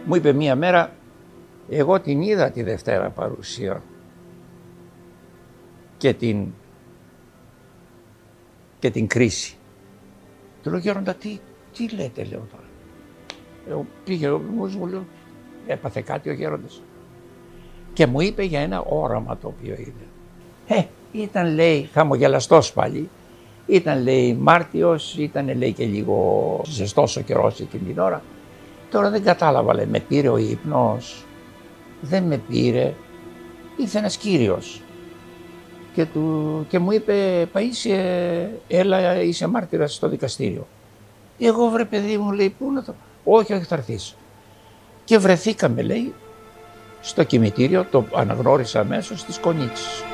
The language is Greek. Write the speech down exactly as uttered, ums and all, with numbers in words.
Μου είπε μία μέρα, εγώ την είδα τη Δευτέρα παρουσία και την, και την κρίση. Του λέω, Γέροντα, τι, τι λέτε, λέω τώρα. Εγώ πήγε, μου λέω, έπαθε κάτι ο Γέροντας. Και μου είπε για ένα όραμα το οποίο είδε. Ε, ήταν, λέει, χαμογελαστός πάλι. Ήταν, λέει, Μάρτιος, ήταν, λέει, και λίγο ζεστός ο καιρός εκείνη την ώρα. Τώρα δεν κατάλαβα, λέει, με πήρε ο ύπνος, δεν με πήρε, ήρθε ένας κύριος και, του, και μου είπε, Παΐσιε, έλα, είσαι μάρτυρας στο δικαστήριο. Εγώ, βρε παιδί μου, λέει, πού να το... Όχι, όχι, θα έρθεις. Και βρεθήκαμε, λέει, στο κημητήριο, το αναγνώρισα αμέσως, της Κονίτσης.